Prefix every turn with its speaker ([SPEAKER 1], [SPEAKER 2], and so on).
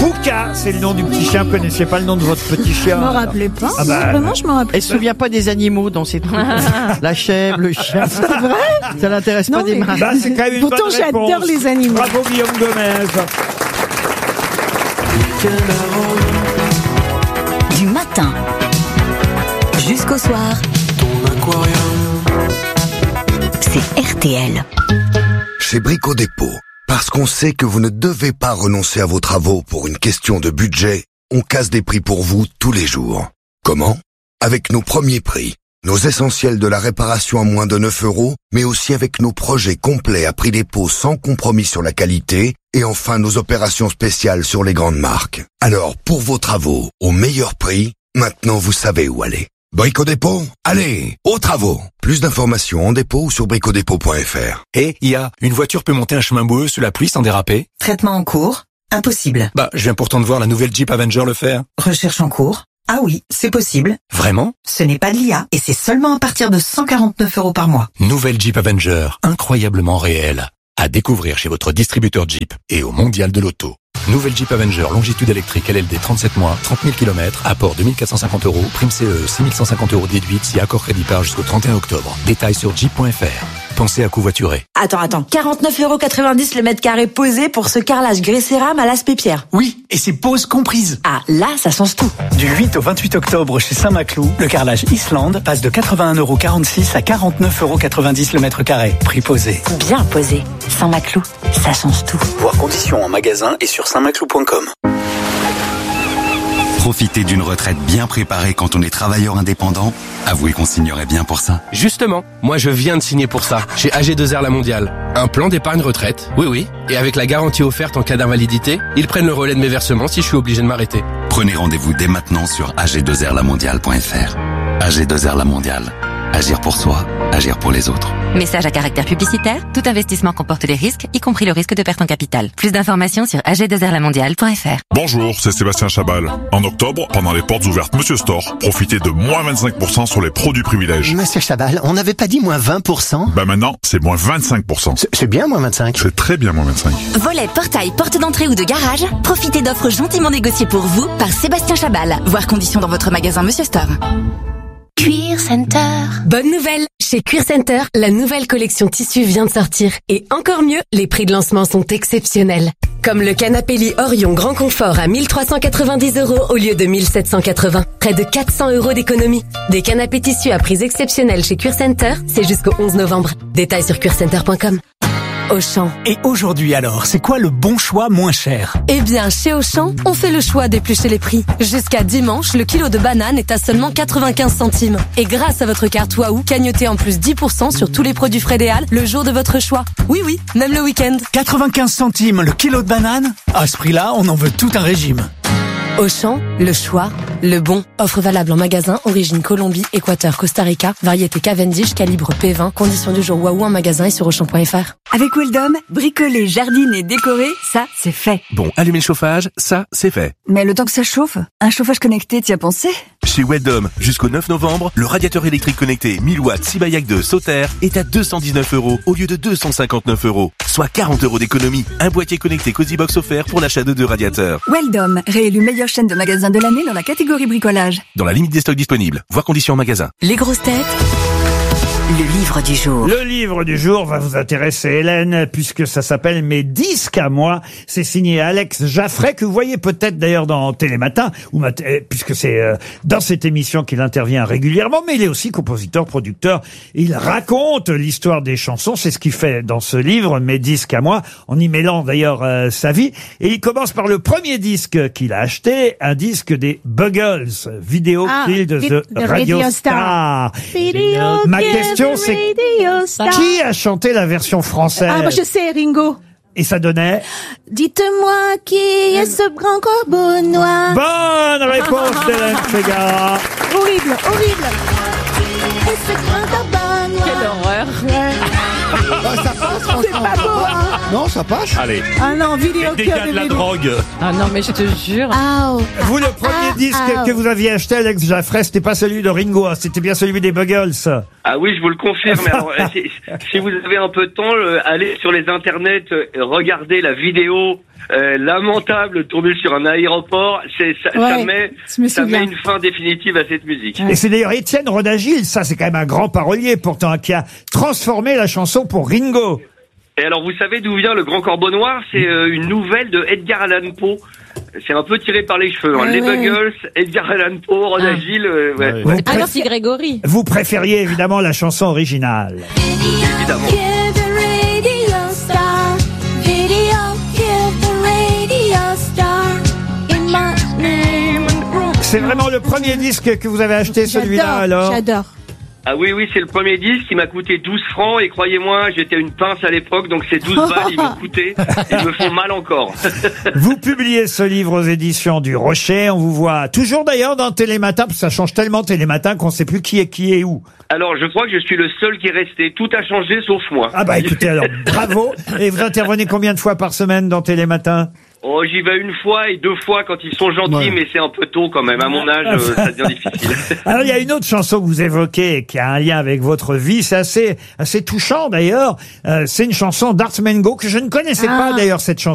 [SPEAKER 1] Pouka, c'est le nom du petit chien. Vous connaissiez pas le nom de votre petit chien?
[SPEAKER 2] Je me rappelais pas.
[SPEAKER 1] Ah bah,
[SPEAKER 2] Vraiment, je me rappelais.
[SPEAKER 3] Elle se souvient pas des animaux dans ces trucs. La chèvre, le chien.
[SPEAKER 2] C'est vrai?
[SPEAKER 3] Ça l'intéresse pas
[SPEAKER 2] Non,
[SPEAKER 3] des
[SPEAKER 2] mais-
[SPEAKER 3] marins.
[SPEAKER 1] Bah, c'est quand même une
[SPEAKER 2] Pourtant,
[SPEAKER 1] bonne réponse.
[SPEAKER 2] j'adore les animaux.
[SPEAKER 1] Bravo Guillaume Gomez.
[SPEAKER 4] Du matin jusqu'au soir, c'est RTL.
[SPEAKER 5] Chez Brico Dépôt, parce qu'on sait que vous ne devez pas renoncer à vos travaux pour une question de budget, on casse des prix pour vous tous les jours. Comment? Avec nos premiers prix, nos essentiels de la réparation à moins de 9 €, mais aussi avec nos projets complets à prix dépôt sans compromis sur la qualité, et enfin nos opérations spéciales sur les grandes marques. Alors, pour vos travaux, au meilleur prix, maintenant vous savez où aller. Brico Dépôt, allez, aux travaux. Plus d'informations en dépôt ou sur bricodépôt.fr.
[SPEAKER 6] Et une voiture peut monter un chemin boueux sous la pluie sans déraper?
[SPEAKER 7] Traitement en cours? Impossible.
[SPEAKER 6] Bah, je viens pourtant de voir la nouvelle Jeep Avenger le faire.
[SPEAKER 7] Recherche en cours? Ah oui, c'est possible.
[SPEAKER 6] Vraiment?
[SPEAKER 7] Ce n'est pas de l'IA et c'est seulement à partir de 149 € par mois.
[SPEAKER 6] Nouvelle Jeep Avenger, incroyablement réelle. À découvrir chez votre distributeur Jeep et au Mondial de l'Auto. Nouvelle Jeep Avenger longitude électrique LLD 37 mois, 30 000 km, apport 2450 €, prime CE 6150 € déduite si accord crédit par jusqu'au 31 octobre. Détails sur jeep.fr. Pensez à covoiturer.
[SPEAKER 8] Attends, 49,90 € le mètre carré posé pour ce carrelage grès cérame à l'aspect pierre.
[SPEAKER 9] Oui, et c'est pause comprise.
[SPEAKER 8] Ah, là, ça change tout.
[SPEAKER 9] Du 8 au 28 octobre chez Saint-Maclou, le carrelage Islande passe de 81,46 € à 49,90 € le mètre carré. Prix posé.
[SPEAKER 8] Bien posé. Saint-Maclou, ça change tout.
[SPEAKER 9] Voir conditions en magasin et sur saintmaclou.com.
[SPEAKER 10] Profiter d'une retraite bien préparée quand on est travailleur indépendant, avouez qu'on signerait bien pour ça.
[SPEAKER 11] Justement, moi je viens de signer pour ça, chez AG2R La Mondiale. Un plan d'épargne retraite, oui, et avec la garantie offerte en cas d'invalidité, ils prennent le relais de mes versements si je suis obligé de m'arrêter.
[SPEAKER 10] Prenez rendez-vous dès maintenant sur ag2rlamondiale.fr. AG2R La Mondiale. Agir pour soi, agir pour les autres.
[SPEAKER 4] Message à caractère publicitaire, tout investissement comporte des risques, y compris le risque de perte en capital. Plus d'informations sur ag2rlamondiale.fr.
[SPEAKER 12] Bonjour, c'est Sébastien Chabal. En octobre, pendant les portes ouvertes Monsieur Store, profitez de moins 25% sur les produits privilèges.
[SPEAKER 13] Monsieur Chabal, on n'avait pas dit moins 20%?
[SPEAKER 12] Bah maintenant, c'est moins 25%.
[SPEAKER 13] C'est bien moins 25.
[SPEAKER 12] C'est très bien moins 25.
[SPEAKER 4] Volet, portail, porte d'entrée ou de garage, profitez d'offres gentiment négociées pour vous par Sébastien Chabal. Voir conditions dans votre magasin Monsieur Store.
[SPEAKER 14] Cuir Center. Bonne nouvelle! Chez Cuir Center, la nouvelle collection tissu vient de sortir. Et encore mieux, les prix de lancement sont exceptionnels. Comme le canapé lit Orion Grand Confort à 1390 € au lieu de 1780. Près de 400 € d'économie. Des canapés tissus à prix exceptionnels chez Cuir Center, c'est jusqu'au 11 novembre. Détails sur cuircenter.com. Auchan.
[SPEAKER 9] Et aujourd'hui alors, c'est quoi le bon choix moins cher?
[SPEAKER 14] Eh bien, chez Auchan, on fait le choix d'éplucher les prix. Jusqu'à dimanche, le kilo de banane est à seulement 95 centimes. Et grâce à votre carte Waouh, cagnotez en plus 10% sur tous les produits Frédéal le jour de votre choix. Oui, même le week-end.
[SPEAKER 9] 95 centimes le kilo de banane? À ce prix-là, on en veut tout un régime.
[SPEAKER 14] Auchan, le choix, le bon. Offre valable en magasin, origine Colombie, Équateur, Costa Rica, variété Cavendish, calibre P20, conditions du jour Waouh en magasin et sur Auchan.fr.
[SPEAKER 15] Avec Weldom, bricoler, jardiner, décorer, ça, c'est fait.
[SPEAKER 16] Bon, allumer le chauffage, ça, c'est fait.
[SPEAKER 15] Mais le temps que ça chauffe, un chauffage connecté, t'y as pensé?
[SPEAKER 16] Chez Weldom, jusqu'au 9 novembre, le radiateur électrique connecté 1000 watts Sibayak 2 Sauter est à 219 € au lieu de 259 €, soit 40 € d'économie. Un boîtier connecté Cozybox offert pour l'achat de 2 radiateurs.
[SPEAKER 15] Weldom, réélu meilleure chaîne de magasins de l'année dans la catégorie bricolage.
[SPEAKER 16] Dans la limite des stocks disponibles. Voir conditions en magasin.
[SPEAKER 4] Les grosses têtes. Le livre du jour.
[SPEAKER 1] Le livre du jour va vous intéresser, Hélène, puisque ça s'appelle Mes disques à moi. C'est signé Alex Jaffray, que vous voyez peut-être d'ailleurs dans Télématin, puisque c'est dans cette émission qu'il intervient régulièrement, mais il est aussi compositeur, producteur. Il raconte l'histoire des chansons, c'est ce qu'il fait dans ce livre, Mes disques à moi, en y mêlant d'ailleurs sa vie. Et il commence par le premier disque qu'il a acheté, un disque des Buggles, Video Kill de The Radio Star. Ma question, c'est qui a chanté la version française?
[SPEAKER 2] Ah, bah je sais, Ringo.
[SPEAKER 1] Et ça donnait?
[SPEAKER 2] Dites-moi qui est ce grand corbeau noir.
[SPEAKER 1] Bonne réponse d'Hélène Ségara.
[SPEAKER 2] Horrible. Et ce grand corbeau noir.
[SPEAKER 3] Quelle horreur.
[SPEAKER 17] Ça passe, franchement.
[SPEAKER 2] C'est pas beau, hein.
[SPEAKER 17] Non, ça passe.
[SPEAKER 18] Allez.
[SPEAKER 2] Ah non, vidéo
[SPEAKER 18] Les dégâts de la drogue.
[SPEAKER 14] Ah non, mais je te jure.
[SPEAKER 1] Vous, le premier disque que vous aviez acheté, Alex Jaffray, c'était pas celui de Ringo, hein, c'était bien celui des Buggles.
[SPEAKER 19] Ah oui, je vous le confirme. Alors, si vous avez un peu de temps, allez sur les internets, regardez la vidéo lamentable tournée sur un aéroport. Ça met une fin définitive à cette musique.
[SPEAKER 1] Et c'est d'ailleurs Étienne Rodagil, ça c'est quand même un grand parolier pourtant, qui a transformé la chanson pour Ringo.
[SPEAKER 19] Et alors, vous savez d'où vient le Grand Corbeau Noir? C'est une nouvelle de Edgar Allan Poe. C'est un peu tiré par les cheveux. Les Buggles, Edgar Allan Poe, Rodagil.
[SPEAKER 14] Alors c'est Grégory.
[SPEAKER 1] Vous préfériez évidemment la chanson originale.
[SPEAKER 19] Évidemment.
[SPEAKER 1] C'est vraiment le premier disque que vous avez acheté, celui-là, alors?
[SPEAKER 2] J'adore.
[SPEAKER 19] Ah oui, c'est le premier disque qui m'a coûté 12 francs et croyez-moi, j'étais une pince à l'époque, donc ces 12 balles, ils m'ont coûté, ils me font mal encore.
[SPEAKER 1] Vous publiez ce livre aux éditions du Rocher, on vous voit toujours d'ailleurs dans Télématin, parce que ça change tellement Télématin qu'on sait plus qui est où.
[SPEAKER 19] Alors, je crois que je suis le seul qui est resté, tout a changé sauf moi.
[SPEAKER 1] Ah bah écoutez, alors bravo, et vous intervenez combien de fois par semaine dans Télématin?
[SPEAKER 19] Oh, j'y vais une fois et deux fois quand ils sont gentils, mais c'est un peu tôt quand même. À mon âge, ça devient difficile.
[SPEAKER 1] Alors, il y a une autre chanson que vous évoquez qui a un lien avec votre vie. C'est assez touchant d'ailleurs. C'est une chanson d'Art Mengo que je ne connaissais pas d'ailleurs, cette chanson.